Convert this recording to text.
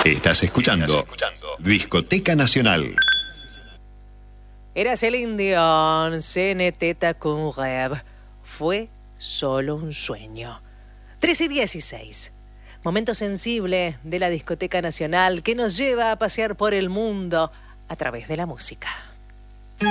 Estás escuchando Discoteca Nacional. Era Celine Dion, CNT con Rev. Fue solo un sueño. 3:16. Momento sensible de la Discoteca Nacional que nos lleva a pasear por el mundo a través de la música.